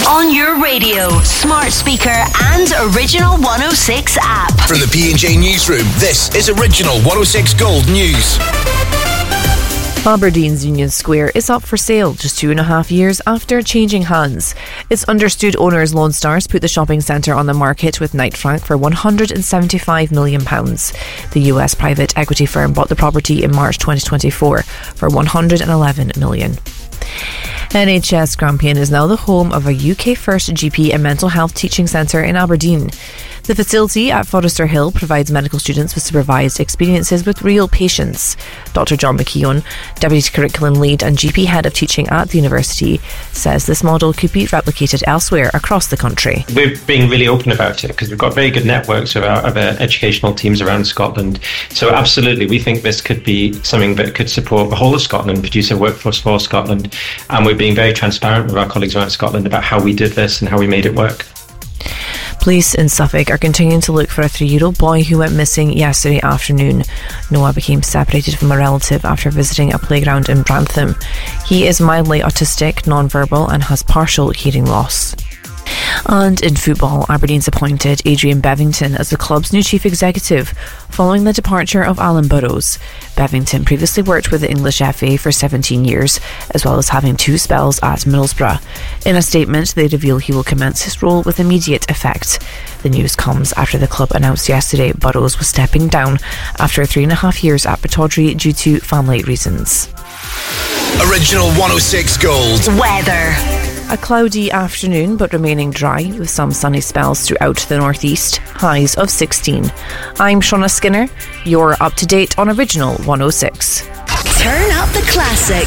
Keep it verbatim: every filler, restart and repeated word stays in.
On your radio, smart speaker and Original one oh six app. From the P and J Newsroom, this is Original one oh six Gold News. Aberdeen's Union Square is up for sale just two and a half years after changing hands. Its understood owners Lone Stars put the shopping centre on the market with Knight Frank for one hundred seventy-five million pounds. The U S private equity firm bought the property in March twenty twenty-four for one hundred eleven million pounds. N H S Grampian is now the home of a U K first G P and mental health teaching centre in Aberdeen. The facility at Forrester Hill provides medical students with supervised experiences with real patients. Doctor John McKeown, Deputy Curriculum Lead and G P Head of Teaching at the university, says this model could be replicated elsewhere across the country. We're being really open about it because we've got very good networks of our, of our educational teams around Scotland. So absolutely, we think this could be something that could support the whole of Scotland, produce a workforce for Scotland. And we're being very transparent with our colleagues around Scotland about how we did this and how we made it work. Police in Suffolk are continuing to look for a three-year-old boy who went missing yesterday afternoon. Noah became separated from a relative after visiting a playground in Brantham. He is mildly autistic, non-verbal and has partial hearing loss. And in football, Aberdeen's appointed Adrian Bevington as the club's new chief executive following the departure of Alan Burrows. Bevington previously worked with the English F A for seventeen years, as well as having two spells at Middlesbrough. In a statement, they reveal he will commence his role with immediate effect. The news comes after the club announced yesterday Burrows was stepping down after three and a half years at Pittodrie due to family reasons. Original one oh six Gold Weather. A cloudy afternoon but remaining dry with some sunny spells throughout the northeast, highs of sixteen. I'm Shauna Skinner, you're up to date on Original one oh six. Turn up the classic.